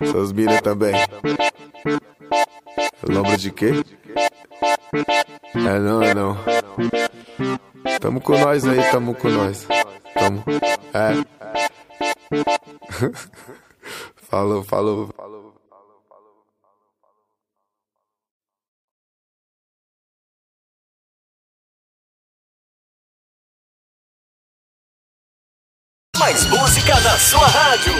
Seus mina também. Lombra de quê? É não, é não. Tamo com nós aí, tamo com nós. Tamo. É. Falou, falou. Mais música na sua rádio.